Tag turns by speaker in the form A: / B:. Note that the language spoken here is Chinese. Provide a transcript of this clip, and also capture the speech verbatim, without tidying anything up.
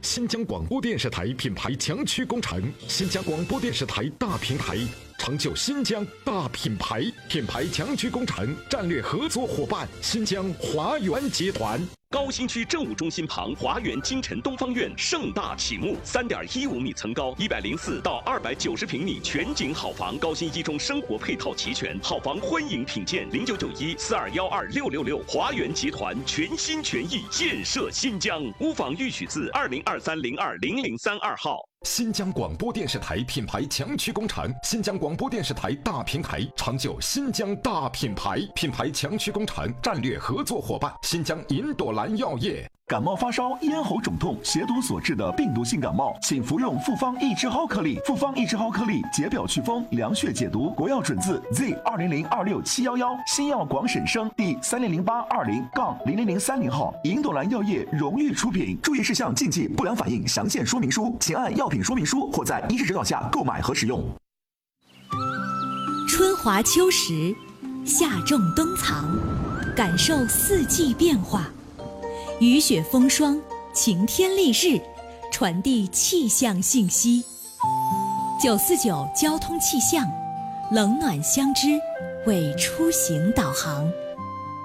A: 新疆广播电视台品牌强驱工程，新疆广播电视台大平台，成就新疆大品牌。品牌强驱工程战略合作伙伴：新疆华源集团。
B: 高新区政务中心旁华源金晨东方院盛大启幕，三点一五米层高，一百零四到二百九十平米全景好房，高新一中生活配套齐全，好房欢迎品鉴。零九九一四二幺二六六六，华源集团全心全意建设新疆。屋房预取自二零二三零二零零三二号。
A: 新疆广播电视台品牌强驱工程，新疆广播电视台大平台，成就新疆大品牌。品牌强驱工程战略合作伙伴：新疆银朵兰药业。
C: 感冒发烧、咽喉肿痛、血毒所致的病毒性感冒，请服用复方益智蒿颗粒。复方益智蒿颗粒解表祛风、凉血解毒，国药准字 Z 二零零二六七幺幺，新药广审生第三零零八二零杠零零零三零号，银朵兰药业荣誉出品。注意事项、禁忌、不良反应详见说明书，请按药品说明书或在医师指导下购买和使用。
D: 春华秋实，夏种冬藏，感受四季变化。雨雪风霜，晴天丽日，传递气象信息。九四九交通气象，冷暖相知，为出行导航。